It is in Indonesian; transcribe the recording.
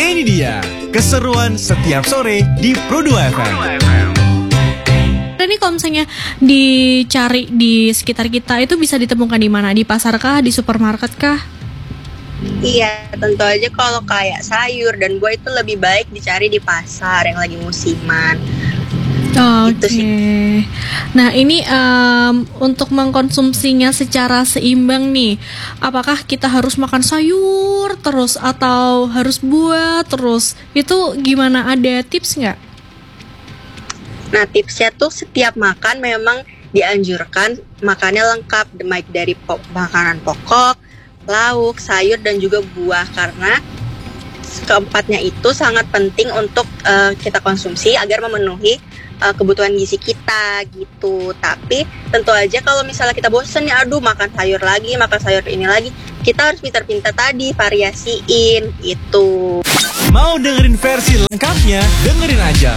Ini dia keseruan setiap sore di Pro2 FM. Ini kalau misalnya dicari di sekitar kita itu bisa ditemukan di mana? Di pasar kah? Di supermarket kah? Iya, tentu aja kalau kayak sayur dan buah itu lebih baik dicari di pasar yang lagi musiman. Oke. Nah ini untuk mengkonsumsinya secara seimbang nih, apakah kita harus makan sayur terus atau harus buah terus? Itu gimana? Ada tips nggak? Nah, tipsnya tuh setiap makan memang dianjurkan makannya lengkap, baik dari makanan pokok, lauk, sayur, dan juga buah, karena keempatnya itu sangat penting untuk kita konsumsi agar memenuhi kebutuhan gizi kita gitu. Tapi tentu aja kalau misalnya kita bosen ya, aduh makan sayur lagi, makan sayur ini lagi, kita harus pintar-pintar tadi, variasiin itu. Mau dengerin versi lengkapnya? Dengerin aja